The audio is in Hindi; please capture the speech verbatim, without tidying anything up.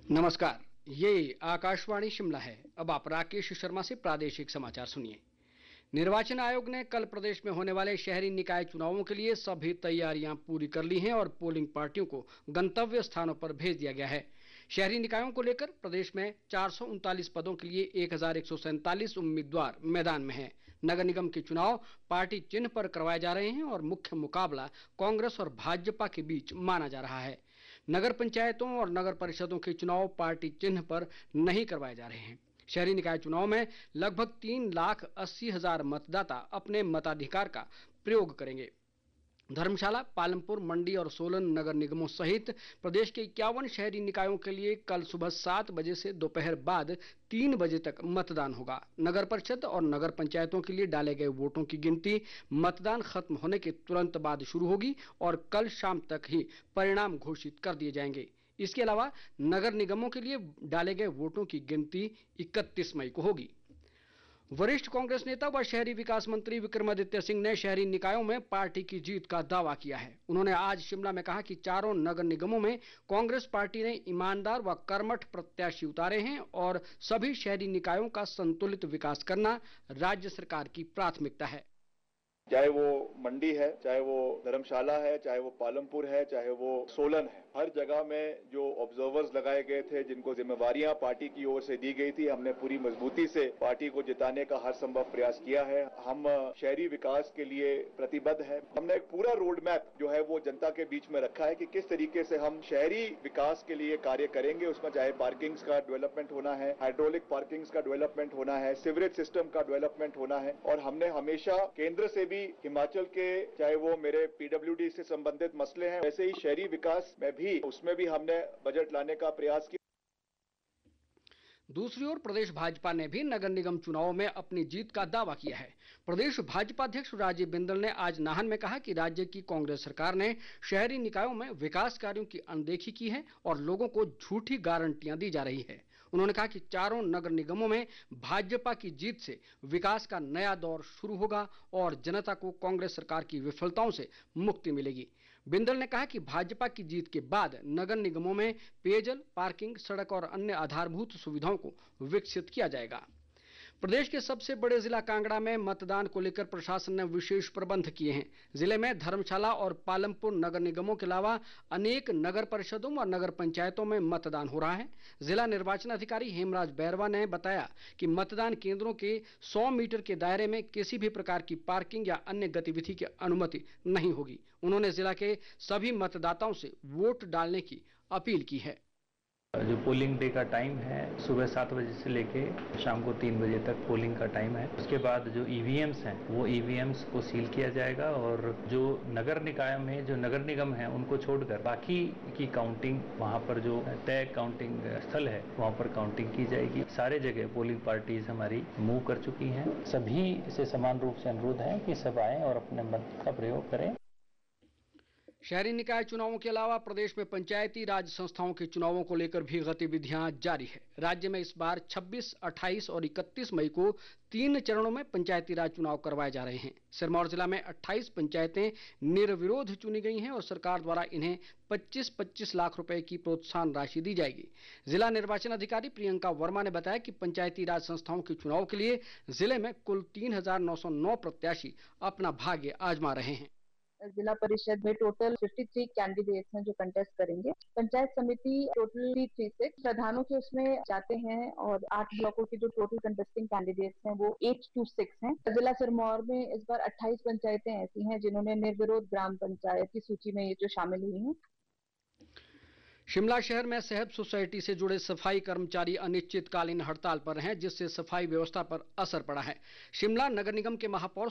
नमस्कार, ये आकाशवाणी शिमला है। अब आप राकेश शर्मा से प्रादेशिक समाचार सुनिए। निर्वाचन आयोग ने कल प्रदेश में होने वाले शहरी निकाय चुनावों के लिए सभी तैयारियां पूरी कर ली हैं और पोलिंग पार्टियों को गंतव्य स्थानों पर भेज दिया गया है। शहरी निकायों को लेकर प्रदेश में चार सौ उनतालीस पदों के लिए एक हजार एक सौ सैंतालीस उम्मीदवार मैदान में हैं। नगर निगम के चुनाव पार्टी चिन्ह पर करवाए जा रहे हैं और मुख्य मुकाबला कांग्रेस और भाजपा के बीच माना जा रहा है। नगर पंचायतों और नगर परिषदों के चुनाव पार्टी चिन्ह पर नहीं करवाए जा रहे हैं। शहरी निकाय चुनाव में लगभग तीन लाख अस्सी हजार मतदाता अपने मताधिकार का प्रयोग करेंगे। धर्मशाला, पालमपुर, मंडी और सोलन नगर निगमों सहित प्रदेश के इक्यावन शहरी निकायों के लिए कल सुबह सात बजे से दोपहर बाद तीन बजे तक मतदान होगा। नगर परिषद और नगर पंचायतों के लिए डाले गए वोटों की गिनती मतदान खत्म होने के तुरंत बाद शुरू होगी और कल शाम तक ही परिणाम घोषित कर दिए जाएंगे। इसके अलावा नगर निगमों के लिए डाले गए वोटों की गिनती इकतीस मई को होगी। वरिष्ठ कांग्रेस नेता व शहरी विकास मंत्री विक्रमादित्य सिंह ने शहरी निकायों में पार्टी की जीत का दावा किया है। उन्होंने आज शिमला में कहा कि चारों नगर निगमों में कांग्रेस पार्टी ने ईमानदार व कर्मठ प्रत्याशी उतारे हैं और सभी शहरी निकायों का संतुलित विकास करना राज्य सरकार की प्राथमिकता है। चाहे वो मंडी है, चाहे वो धर्मशाला है, चाहे वो पालमपुर है, चाहे वो सोलन है, हर जगह में जो ऑब्जर्वर्स लगाए गए थे, जिनको जिम्मेवारियां पार्टी की ओर से दी गई थी, हमने पूरी मजबूती से पार्टी को जिताने का हर संभव प्रयास किया है। हम शहरी विकास के लिए प्रतिबद्ध है। हमने एक पूरा रोड मैप जो है वो जनता के बीच में रखा है कि किस तरीके से हम शहरी विकास के लिए कार्य करेंगे। उसमें चाहे पार्किंग्स का डेवलपमेंट होना है, हाइड्रोलिक पार्किंग्स का डेवलपमेंट होना है, सीवरेज सिस्टम का डेवलपमेंट होना है। और हमने हमेशा केंद्र से भी हिमाचल के, चाहे वो मेरे पीडब्ल्यूडी से संबंधित मसले हैं, वैसे ही शहरी विकास में भी उसमें भी हमने बजट लाने का प्रयास किया। दूसरी ओर प्रदेश भाजपा ने भी नगर निगम चुनावों में अपनी जीत का दावा किया है। प्रदेश भाजपा अध्यक्ष राजीव बिंदल ने आज नाहन में कहा कि राज्य की कांग्रेस सरकार ने शहरी निकायों में विकास कार्यों की अनदेखी की है और लोगों को झूठी गारंटियां दी जा रही है। उन्होंने कहा कि चारों नगर निगमों में भाजपा की जीत से विकास का नया दौर शुरू होगा और जनता को कांग्रेस सरकार की विफलताओं से मुक्ति मिलेगी। बिंदल ने कहा कि भाजपा की जीत के बाद नगर निगमों में पेयजल, पार्किंग, सड़क और अन्य आधारभूत सुविधाओं को विकसित किया जाएगा। प्रदेश के सबसे बड़े जिला कांगड़ा में मतदान को लेकर प्रशासन ने विशेष प्रबंध किए हैं। जिले में धर्मशाला और पालमपुर नगर निगमों के अलावा अनेक नगर परिषदों व नगर पंचायतों में मतदान हो रहा है। जिला निर्वाचन अधिकारी हेमराज बैरवा ने बताया कि मतदान केंद्रों के सौ मीटर के दायरे में किसी भी प्रकार की पार्किंग या अन्य गतिविधि की अनुमति नहीं होगी। उन्होंने जिला के सभी मतदाताओं से वोट डालने की अपील की है। जो पोलिंग डे का टाइम है सुबह सात बजे से लेके शाम को तीन बजे तक पोलिंग का टाइम है। उसके बाद जो ईवीएम्स हैं वो ईवीएम्स को सील किया जाएगा और जो नगर निकाय में जो नगर निगम है उनको छोड़कर बाकी की काउंटिंग वहां पर जो तय काउंटिंग स्थल है वहां पर काउंटिंग की जाएगी। सारे जगह पोलिंग पार्टीज हमारी मूव कर चुकी हैं। सभी से समान रूप से अनुरोध है कि सब आए और अपने मत का प्रयोग करें। शहरी निकाय चुनावों के अलावा प्रदेश में पंचायती राज संस्थाओं के चुनावों को लेकर भी गतिविधियां जारी है। राज्य में इस बार छब्बीस, अट्ठाईस और इकतीस मई को तीन चरणों में पंचायती राज चुनाव करवाए जा रहे हैं। सिरमौर जिला में अट्ठाईस पंचायतें निर्विरोध चुनी गई हैं और सरकार द्वारा इन्हें पच्चीस पच्चीस लाख रुपए की प्रोत्साहन राशि दी जाएगी। जिला निर्वाचन अधिकारी प्रियंका वर्मा ने बताया कि पंचायती राज संस्थाओं के चुनाव के लिए जिले में कुल तीन हजार नौ सौ नौ प्रत्याशी अपना भाग्य आजमा रहे हैं। जिला परिषद में टोटल तिरेपन कैंडिडेट्स हैं जो कंटेस्ट करेंगे। पंचायत समिति टोटल छत्तीस प्रधानों के उसमें जाते हैं और आठ ब्लॉकों के जो टोटल कंटेस्टिंग कैंडिडेट्स हैं वो आठ टू छह हैं। जिला सिरमौर में इस बार अट्ठाईस पंचायतें ऐसी हैं जिन्होंने निर्विरोध ग्राम पंचायत की सूची में ये जो शामिल हुई हैं। शिमला शहर में सेहत सोसाइटी से जुड़े सफाई कर्मचारी अनिश्चितकालीन हड़ताल पर हैं, जिससे सफाई व्यवस्था पर असर पड़ा है। शिमला नगर निगम के महापौर